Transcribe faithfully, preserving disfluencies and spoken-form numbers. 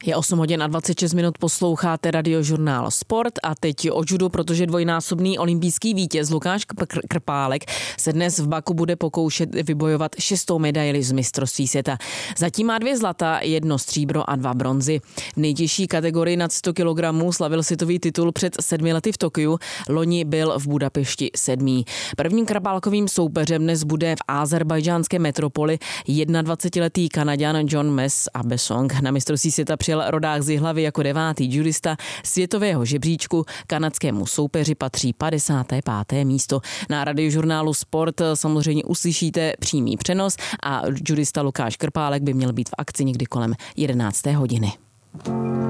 Je osm hodin a dvacet šest minut, posloucháte Radiožurnál Sport a teď o judu, protože dvojnásobný olympijský vítěz Lukáš Krpálek se dnes v Baku bude pokoušet vybojovat šestou medaili z mistrovství světa. Zatím má dvě zlata, jedno stříbro a dva bronzy. V nejtěžší kategorii nad sto kilogramů slavil světový titul před sedmi lety v Tokiu, loni byl v Budapešti sedmý. Prvním Krpálkovým soupeřem dnes bude v azerbajdžánské metropoli dvacetiletý Kanaďan John Mes Abesong. Na mistrovství světa přijel rodák z Jihlavy jako devátý judista světového žebříčku, kanadskému soupeři patří padesáté páté místo. Na Radiožurnálu Sport samozřejmě uslyšíte přímý přenos a judista Lukáš Krpálek by měl být v akci někdy kolem jedenácté hodiny.